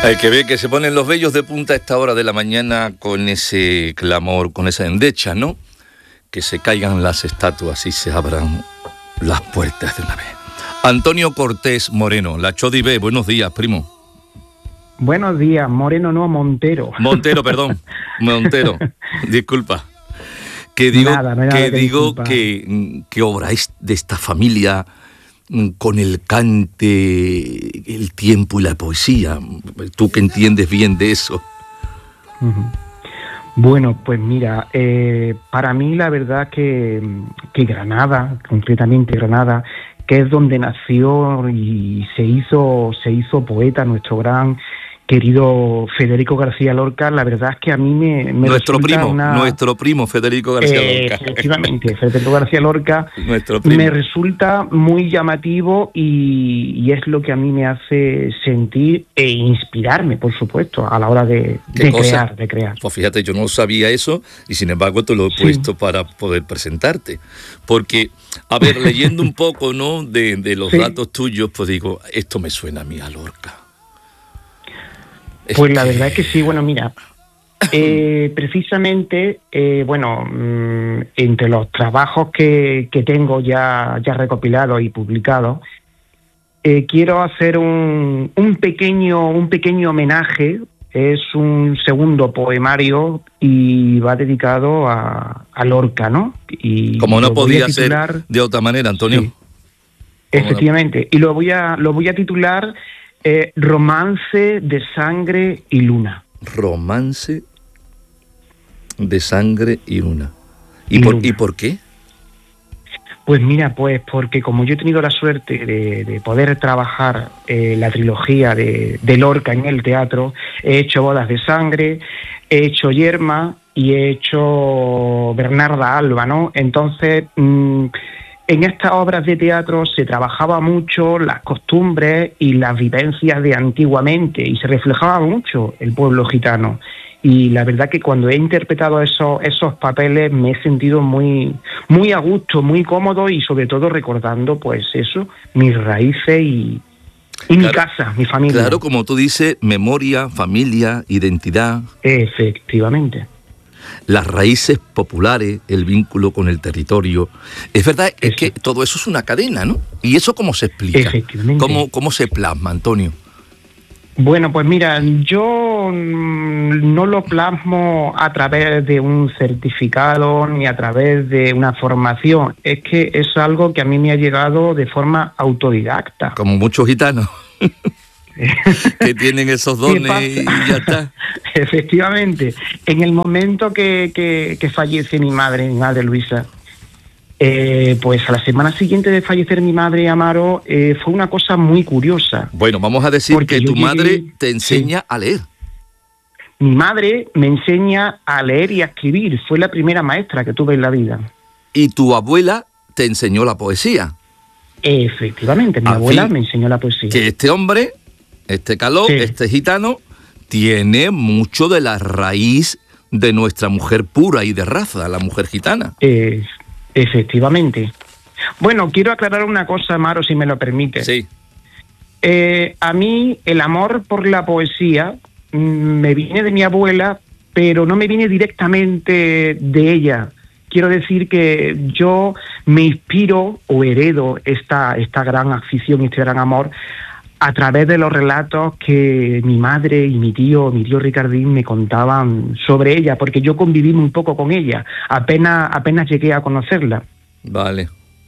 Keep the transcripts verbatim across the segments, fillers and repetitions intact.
Hay que ver que se ponen los vellos de punta a esta hora de la mañana con ese clamor, con esa endecha, ¿no? Que se caigan las estatuas y se abran las puertas de una vez. Antonio Cortés Moreno, la Chodi B, buenos días, primo. Buenos días, Moreno no, Montero. Montero, perdón, Montero, disculpa. Que digo, nada, no hay que, nada que, digo que, que obra es de esta familia con el cante, el tiempo y la poesía. Tú que entiendes bien de eso. Uh-huh. Bueno, pues mira, eh, para mí la verdad que, que Granada, concretamente Granada, que es donde nació y se hizo, se hizo poeta nuestro gran querido Federico García Lorca, la verdad es que a mí me, me nuestro primo, una... nuestro primo Federico García eh, Lorca. Efectivamente, Federico García Lorca nuestro primo. Me resulta muy llamativo y, y es lo que a mí me hace sentir e inspirarme, por supuesto, a la hora de, de crear, de crear. Pues fíjate, yo no sabía eso y sin embargo te lo he sí. puesto para poder presentarte. Porque, a ver, leyendo un poco, ¿no?, de, de los sí. datos tuyos, pues digo, esto me suena a mí a Lorca. Pues la verdad es que sí, bueno, mira, eh, precisamente, eh, bueno, mmm, entre los trabajos que, que tengo ya, ya recopilados y publicados, eh, quiero hacer un, un pequeño, un pequeño homenaje. Es un segundo poemario y va dedicado a, a Lorca, ¿no? Y como no podía titular, ser de otra manera, Antonio. Sí, efectivamente, no? Y lo voy a, lo voy a titular Eh, Romance de Sangre y Luna. Romance de Sangre y Luna. ¿Y, y por, luna. ¿Y por qué? Pues mira, pues porque como yo he tenido la suerte de, de poder trabajar eh, la trilogía de, de Lorca en el teatro, he hecho Bodas de Sangre, he hecho Yerma y he hecho Bernarda Alba, ¿no? Entonces... Mmm, en estas obras de teatro se trabajaba mucho las costumbres y las vivencias de antiguamente y se reflejaba mucho el pueblo gitano. Y la verdad que cuando he interpretado esos, esos papeles me he sentido muy, muy a gusto, muy cómodo y sobre todo recordando pues eso, mis raíces y, y claro, mi casa, mi familia. Claro, como tú dices, memoria, familia, identidad. Efectivamente. Las raíces populares, el vínculo con el territorio. Es verdad, es eso. Que todo eso es una cadena, ¿no? ¿Y eso cómo se explica? Efectivamente. ¿Cómo, cómo se plasma, Antonio? Bueno, pues mira, yo no lo plasmo a través de un certificado ni a través de una formación. Es que es algo que a mí me ha llegado de forma autodidacta. Como muchos gitanos. Que tienen esos dones y ya está. Efectivamente, en el momento que, que, que fallece mi madre, mi madre Luisa, eh, pues a la semana siguiente de fallecer mi madre Amaro, eh, fue una cosa muy curiosa. Bueno, vamos a decir que tu llegué, madre te enseña sí. a leer. Mi madre me enseña a leer y a escribir, fue la primera maestra que tuve en la vida. ¿Y tu abuela te enseñó la poesía? Efectivamente, mi Al abuela fin, me enseñó la poesía. Que este hombre... Este caló, sí. este gitano, tiene mucho de la raíz de nuestra mujer pura y de raza, la mujer gitana. Eh, efectivamente. Bueno, quiero aclarar una cosa, Amaro, si me lo permite. Sí. Eh, a mí el amor por la poesía mmm, me viene de mi abuela, pero no me viene directamente de ella. Quiero decir que yo me inspiro o heredo esta, esta gran afición y este gran amor a través de los relatos que mi madre y mi tío, mi tío Ricardín me contaban sobre ella, porque yo conviví muy poco con ella, apenas apenas llegué a conocerla. Vale.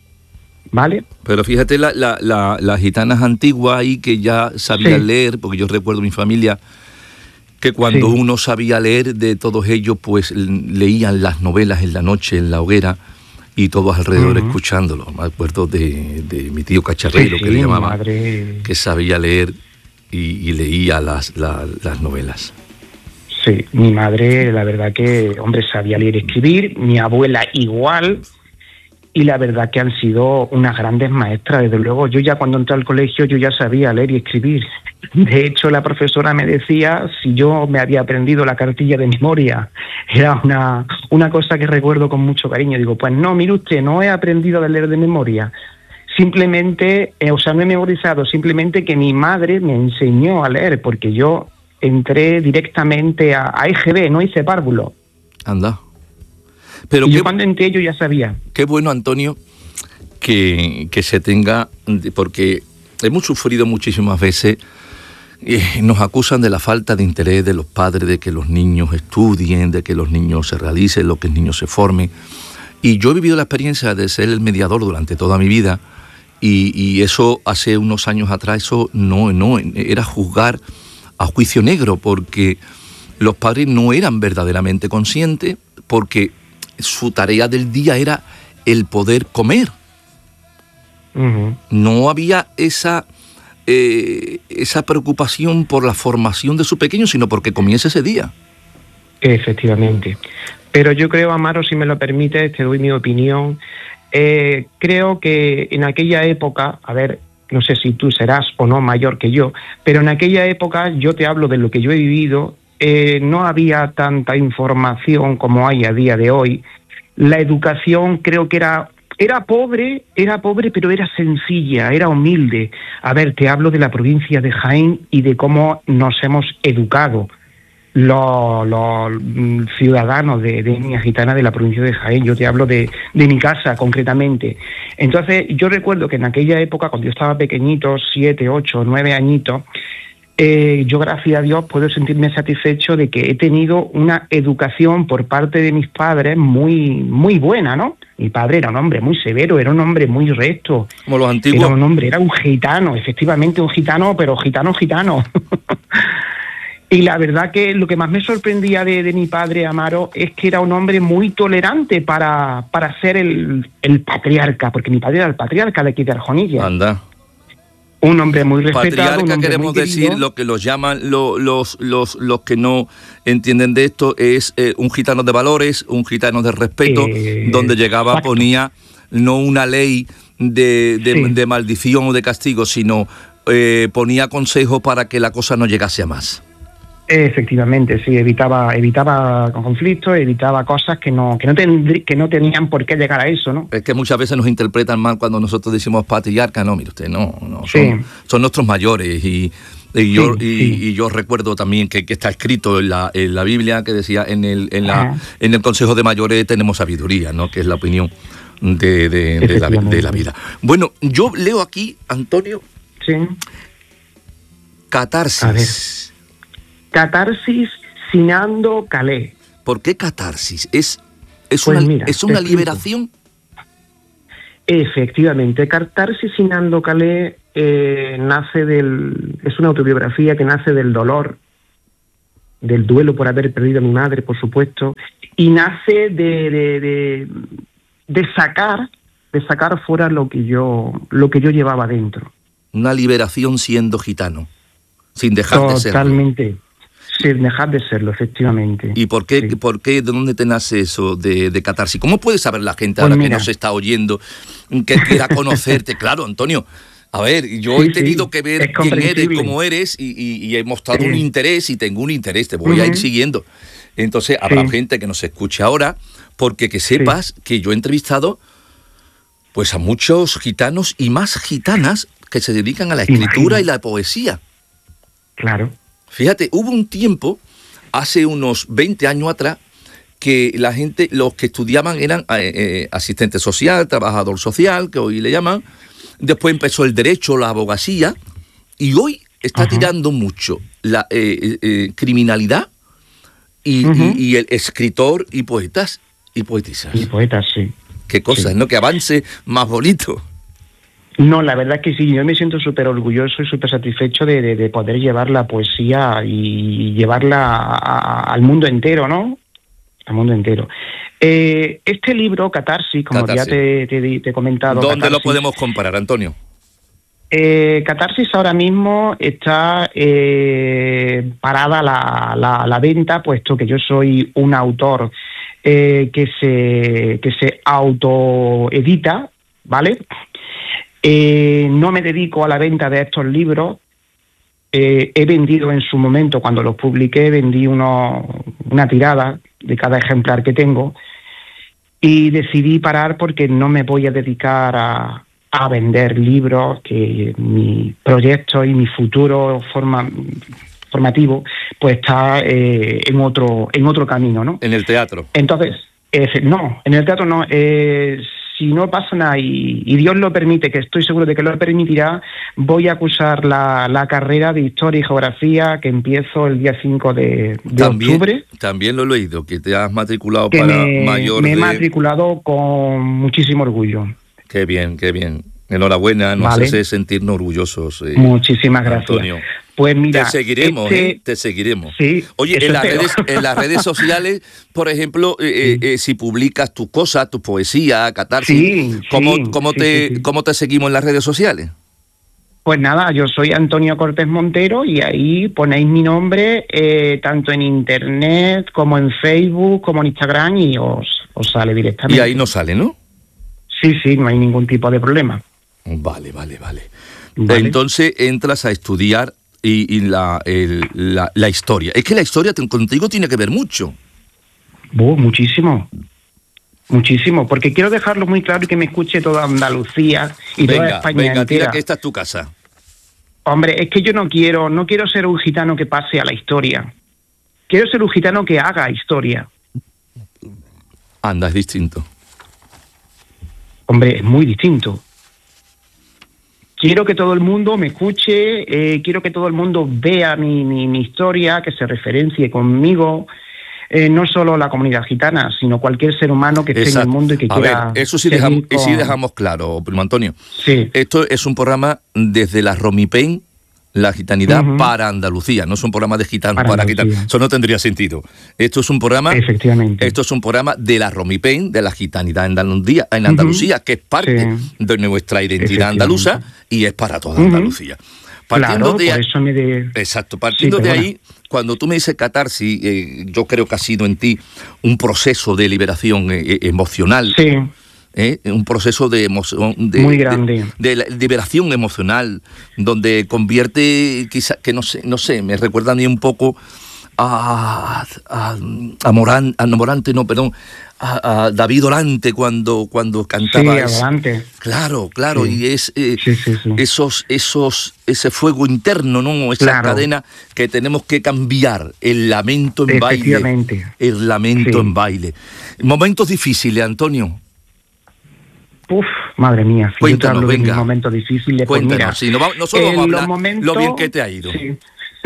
¿Vale? Pero fíjate, la, la, la, las gitanas antiguas ahí que ya sabían sí. leer, porque yo recuerdo mi familia, que cuando sí. uno sabía leer de todos ellos, pues leían las novelas en la noche, en la hoguera, y todos alrededor uh-huh. escuchándolo. Me acuerdo de, de mi tío Cacharrero, sí, que sí, le llamaba, madre... que sabía leer y, y leía las, la, las novelas. Sí, mi madre, la verdad que, hombre, sabía leer y escribir, mi abuela igual, y la verdad que han sido unas grandes maestras, desde luego. Yo ya cuando entré al colegio, yo ya sabía leer y escribir. De hecho, la profesora me decía si yo me había aprendido la cartilla de memoria. Era una, una cosa que recuerdo con mucho cariño. Digo, pues no, mire usted, no he aprendido a leer de memoria. Simplemente, eh, o sea, no he memorizado, simplemente que mi madre me enseñó a leer, porque yo entré directamente a, a E G B, no hice párvulo. Anda. Pero y qué, yo cuando entré yo ya sabía. Qué bueno, Antonio, que, que se tenga, porque hemos sufrido muchísimas veces, eh, nos acusan de la falta de interés de los padres, de que los niños estudien, de que los niños se realicen, de que los niños se formen. Y yo he vivido la experiencia de ser el mediador durante toda mi vida, y, y eso hace unos años atrás, eso no, no, era juzgar a juicio negro, porque los padres no eran verdaderamente conscientes, porque su tarea del día era el poder comer. Uh-huh. No había esa, eh, esa preocupación por la formación de su pequeño, sino porque comience ese día. Efectivamente. Pero yo creo, Amaro, si me lo permites, te doy mi opinión. Eh, creo que en aquella época, a ver, no sé si tú serás o no mayor que yo, pero en aquella época, yo te hablo de lo que yo he vivido, eh, no había tanta información como hay a día de hoy. La educación creo que era, era pobre, era pobre, pero era sencilla, era humilde. A ver, te hablo de la provincia de Jaén y de cómo nos hemos educado los, los ciudadanos de, de etnia gitana de la provincia de Jaén. Yo te hablo de, de mi casa concretamente. Entonces, yo recuerdo que en aquella época, cuando yo estaba pequeñito, siete, ocho, nueve añitos, eh, yo, gracias a Dios, puedo sentirme satisfecho de que he tenido una educación por parte de mis padres muy, muy buena, ¿no? Mi padre era un hombre muy severo, era un hombre muy recto. Como los antiguos. Era un hombre, era un gitano, efectivamente un gitano, pero gitano, gitano. Y la verdad que lo que más me sorprendía de, de mi padre, Amaro, es que era un hombre muy tolerante para, para ser el, el patriarca, porque mi padre era el patriarca de aquí de Arjonilla. Anda. Un hombre muy respetado. Patriarca, un hombre queremos muy decir, lo que los llaman lo, los, los, los que no entienden de esto, es eh, un gitano de valores, un gitano de respeto, eh, donde llegaba, exacto. Ponía no una ley de, de, sí. de maldición o de castigo, sino eh, ponía consejos para que la cosa no llegase a más. Efectivamente, sí, evitaba evitaba conflictos, evitaba cosas que no que no, tendrí, que no tenían por qué llegar a eso, ¿no? Es que muchas veces nos interpretan mal cuando nosotros decimos patriarca. No, mire usted, no, no son, sí. son nuestros mayores y, y yo sí, y, sí. y yo recuerdo también que, que está escrito en la, en la Biblia que decía en el en la en el Consejo de Mayores tenemos sabiduría, ¿no? Que es la opinión de, de, de, la, de la vida. Bueno, yo leo aquí, Antonio, sí. Catarsis. A ver. Catarsis Sinando Calé. ¿Por qué catarsis? ¿Es, es pues una, mira, ¿es una liberación? Efectivamente, Catarsis Sinando Calé eh, nace del... es una autobiografía que nace del dolor, del duelo por haber perdido a mi madre, por supuesto, y nace de, de, de, de sacar, de sacar fuera lo que yo, lo que yo llevaba dentro. Una liberación siendo gitano, sin dejar Totalmente. de serlo. Totalmente. Sin dejar de serlo, efectivamente. ¿Y por qué, sí. por qué, de dónde te nace eso de, de catarsis? ¿Cómo puede saber la gente ahora pues que nos está oyendo, que quiera conocerte? Claro, Antonio, a ver, yo sí, he tenido sí. que ver quién eres, cómo eres, y, y, y he mostrado sí. un interés, y tengo un interés, te voy uh-huh. a ir siguiendo. Entonces, habrá sí. gente que nos escuche ahora, porque que sepas sí. que yo he entrevistado pues a muchos gitanos y más gitanas que se dedican a la escritura Imagina. y la poesía. Claro. Fíjate, hubo un tiempo, hace unos veinte años atrás, que la gente, los que estudiaban eran eh, eh, asistente social, trabajador social, que hoy le llaman. Después empezó el derecho, la abogacía, y hoy está Ajá. tirando mucho la eh, eh, criminalidad y, uh-huh. y, y el escritor y poetas y poetisas. Y poetas, sí. Qué cosas, sí. ¿no? Que avance más bonito. No, la verdad que sí, yo me siento súper orgulloso y súper satisfecho de, de, de poder llevar la poesía y llevarla a, a, al mundo entero, ¿no? Al mundo entero. Eh, este libro, Catarsis, como Catarsis. ya te, te, te he comentado... ¿Dónde Catarsis, lo podemos comprar, Antonio? Eh, Catarsis ahora mismo está eh, parada la, la, la venta, puesto que yo soy un autor eh, que se, que se autoedita, ¿vale?, Eh, no me dedico a la venta de estos libros. Eh, he vendido en su momento, cuando los publiqué, vendí uno, una tirada de cada ejemplar que tengo, y decidí parar porque no me voy a dedicar a, a vender libros, que mi proyecto y mi futuro forman, formativo, pues está eh, en otro en otro camino, ¿no? En el teatro. Entonces, eh, no, en el teatro no. Eh, si no pasa nada y, y Dios lo permite, que estoy seguro de que lo permitirá, voy a cursar la, la carrera de Historia y Geografía que empiezo el día cinco de, de también, octubre. También lo he leído, que te has matriculado que para me, mayor me he de... matriculado con muchísimo orgullo. Qué bien, qué bien. Enhorabuena, nos Vale. hace sentirnos orgullosos. Eh, Muchísimas gracias. Antonio. Pues mira, te seguiremos, este... ¿eh? Te seguiremos. Sí, Oye, en las, redes, en las redes sociales, por ejemplo, eh, sí. eh, si publicas tus cosas, tu poesía, catarsis, sí, ¿cómo, sí, cómo, sí, te, sí, sí. ¿cómo te seguimos en las redes sociales? Pues nada, yo soy Antonio Cortés Montero y ahí ponéis mi nombre eh, tanto en internet como en Facebook, como en Instagram y os, os sale directamente. Y ahí no sale, ¿no? Sí, sí, no hay ningún tipo de problema. Vale, vale, vale. ¿Vale? Entonces entras a estudiar y, y la, el, la, la historia. Es que la historia te, contigo tiene que ver mucho. Uh, muchísimo. Muchísimo, porque quiero dejarlo muy claro y que me escuche toda Andalucía y venga, toda España venga, entera. Tira que esta es tu casa. Hombre, es que yo no quiero, no quiero ser un gitano que pase a la historia. Quiero ser un gitano que haga historia. Anda, es distinto. Hombre, es muy distinto. Quiero que todo el mundo me escuche, eh, quiero que todo el mundo vea mi, mi, mi historia, que se referencie conmigo. Eh, no solo la comunidad gitana, sino cualquier ser humano que esté Exacto. en el mundo y que a quiera... ver, eso sí seguir dejamos, con... sí dejamos claro, primo Antonio. Sí. Esto es un programa desde la Romipen, la gitanidad Uh-huh. para Andalucía, no es un programa de gitanos Para para, gitanos. Andalucía. Eso no tendría sentido. Esto es un programa... Efectivamente. Esto es un programa de la Romipen, de la gitanidad en Andalucía, en Andalucía uh-huh. que es parte sí. de nuestra identidad andaluza y es para toda uh-huh. Andalucía. Partiendo claro, de por ahí, eso me de... Exacto, partiendo sí, de ahí, cuando tú me dices catarsis, eh, yo creo que ha sido en ti un proceso de liberación eh, emocional. Sí. ¿Eh? Un proceso de, emoción, de, muy grande de, de liberación emocional, donde convierte, quizá, que no sé, no sé, me recuerda a mí un poco a, a, a, Morán, a Morante, no, perdón, a, a David Olante cuando, cuando cantaba. Sí, es, adelante. Claro, claro, sí. y es eh, sí, sí, sí. esos, esos, ese fuego interno, ¿no? Esa claro. cadena que tenemos que cambiar, el lamento en baile. El lamento sí. en baile. Momentos difíciles, Antonio. Uf, madre mía, si Cuéntanos, yo te hablo venga. de mis momentos difíciles, Cuéntanos, pues mira, sí, no, va, no solo vamos a hablar momentos, lo bien que te ha ido. Sí.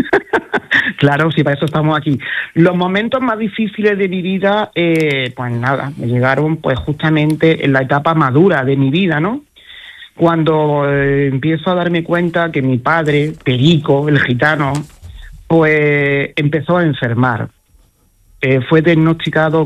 Claro, sí, para eso estamos aquí. Los momentos más difíciles de mi vida, eh, pues nada, me llegaron pues justamente en la etapa madura de mi vida, ¿no? Cuando eh, empiezo a darme cuenta que mi padre, Perico, el gitano, pues empezó a enfermar. Eh, fue diagnosticado